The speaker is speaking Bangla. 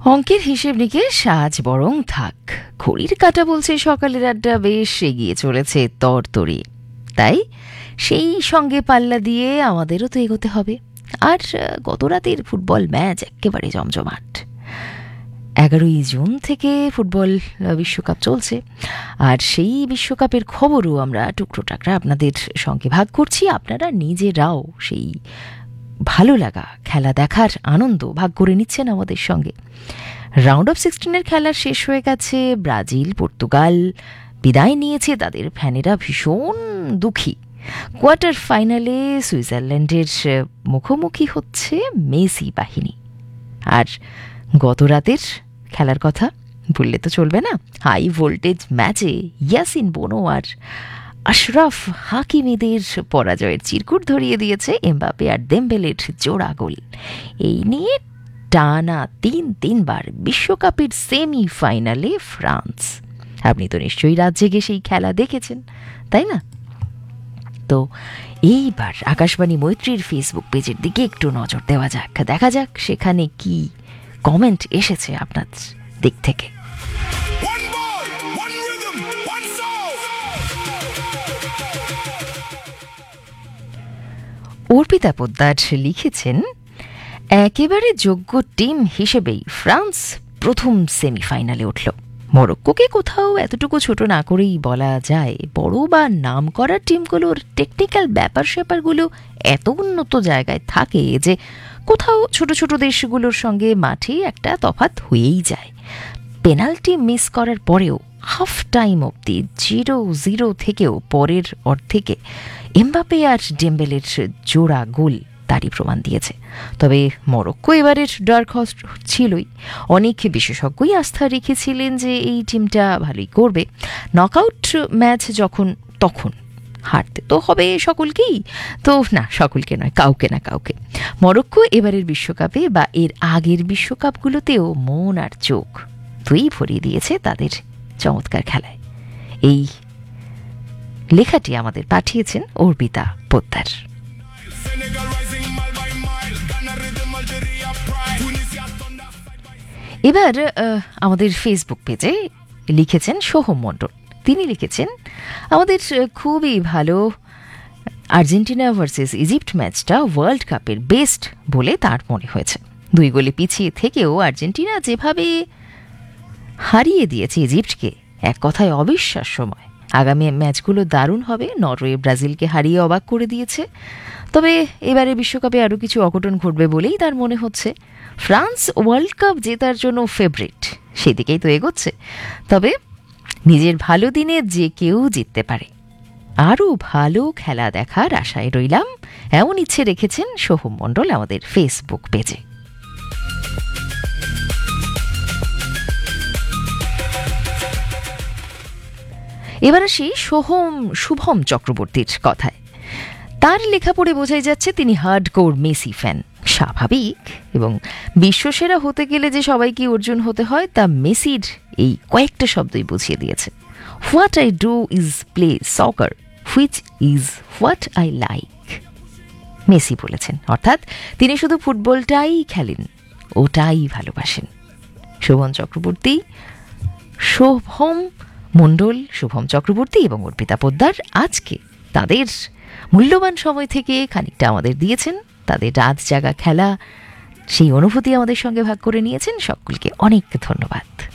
অঙ্কের হিসেব নিকেশ আজ বরং থাক, ঘড়ির কাঁটা বলছে সকালের আড্ডা বেশ এগিয়ে চলেছে তরতরি, তাই সেই সঙ্গে পাল্লা দিয়ে আমাদেরও তো এগোতে হবে। আর গত রাতের ফুটবল ম্যাচ একেবারে জমজমাট। 11ই জুন থেকে ফুটবল বিশ্বকাপ চলছে, আর সেই বিশ্বকাপের খবরও আমরা টুকরো টাকরা আপনাদের সঙ্গে ভাগ করছি। আপনারা নিজেরাও সেই ভালো লাগা খেলা দেখার আনন্দ ভাগ করে নিচ্ছেন আমাদের সঙ্গে। রাউন্ড অফ 16-এর খেলা শেষ হয়ে গেছে, ব্রাজিল পর্তুগাল বিদায় নিয়েছে, তাদের ফ্যানেরা ভীষণ দুঃখী। কোয়ার্টার ফাইনালে সুইজারল্যান্ডের মুখোমুখি হচ্ছে মেসি বাহিনী। আর গত রাতের খেলার কথা বললে তো চলবে না, হাই ভোল্টেজ ম্যাচে ইয়াসিন বোনো আর আশরাফ হাকিমিদের পরাজয়ের চিরকুট ধরিয়ে দিয়েছে এমবাপে আর দেমবেলের জোড়া গোল। এই নিয়ে টানা তিনবার বিশ্বকাপের সেমিফাইনালে ফ্রান্স। আপনি তো নিশ্চয়ই রাত জেগে সেই খেলা দেখেছেন, তাই না? তো এইবার আকাশবাণী মৈত্রীর ফেসবুক পেজের দিকে একটু নজর দেওয়া যাক, দেখা যাক সেখানে কি কমেন্ট এসেছে আপনার দিক থেকে। অর্পিতা পোদ্দার লিখেছেন, একেবারে যোগ্য টিম হিসেবেই ফ্রান্স প্রথম সেমিফাইনালে উঠল। মরক্কোকে কোথাও এতটুকু ছোট না করেই বলা যায় বড় বা নাম করা টিমগুলোর টেকনিক্যাল ব্যাপার স্যাপারগুলো এত উন্নত জায়গায় থাকে যে কোথাও ছোট ছোট দেশগুলোর সঙ্গে মাঠে একটা তফাৎ হয়েই যায়। পেনাল্টি মিস করার পরেও হাফ টাইম অবধি 0-0 থেকেও পরের অর্ধেকে এমবাপে আর ডেম্বেলের জোড়া গোল তারই প্রমাণ দিয়েছে। তবে মরক্কো এবারের ডার্ক হর্স ছিলই, অনেক বিশেষজ্ঞই আস্থা রেখেছিলেন যে এই টিমটা ভালোই করবে। নকআউট ম্যাচ যখন তখন হারতে তো হবে সকলকেই, তো না সকলকে নয়, কাউকে না কাউকে। মরক্কো এবারের বিশ্বকাপে বা এর আগের বিশ্বকাপগুলোতেও মন আর চোখ দুই ভরিয়ে দিয়েছে তাদের চমৎকার খেলায়। এই লেখাটি আমাদের পাঠিয়েছেন অর্পিতা পোদ্দার। এবার আমাদের ফেসবুক পেজে লিখেছেন সোহম মণ্ডল। তিনি লিখেছেন, আমাদের খুবই ভালো আর্জেন্টিনা ভার্সেস ইজিপ্ট ম্যাচটা ওয়ার্ল্ড কাপের বেস্ট বলে তার মনে হয়েছে। 2 গোলে পিছিয়ে থেকেও আর্জেন্টিনা যেভাবে হারিয়ে দিয়েছে ইজিপ্টকে, এক কথায় অবিশ্বাস্যময়। আগামী ম্যাচগুলো দারুণ হবে। নরওয়ে ব্রাজিলকে হারিয়ে অবাক করে দিয়েছে। তবে এবারে বিশ্বকাপে আরও কিছু অঘটন ঘটবে বলেই তার মনে হচ্ছে। ফ্রান্স ওয়ার্ল্ড কাপ জেতার জন্য ফেভারিট, সেদিকেই তো এগোচ্ছে। তবে নিজের ভালো দিনে যে কেউ জিততে পারে। আরও ভালো খেলা দেখার আশায় রইলাম, এমন ইচ্ছে রেখেছেন সোহম মণ্ডল আমাদের ফেসবুক পেজে। এবার আসি শুভম চক্রবর্তীর কথায়। তার লেখা পড়ে বোঝাই যাচ্ছে তিনি হার্ডকোর মেসি ফ্যান। স্বাভাবিক, এবং বিশ্বসেরা হতে গেলে যে সবাইকে অর্জুন হতে হয় তা মেসির এই কয়েকটা শব্দই বুঝিয়ে দিয়েছে। What I do is play soccer, which is what I like. Messi বলেছেন, অর্থাৎ তিনি শুধু ফুটবলটাই খেলেন, ওটাই ভালোবাসেন। শুভম মণ্ডল, শুভম চক্রবর্তী এবং অর্পিতা পোদ্দার আজকে তাদের মূল্যবান সময় থেকে খানিকটা আমাদের দিয়েছেন, তাদের রাত জাগা খেলা সেই অনুভূতি আমাদের সঙ্গে ভাগ করে নিয়েছেন। সকলকে অনেক ধন্যবাদ।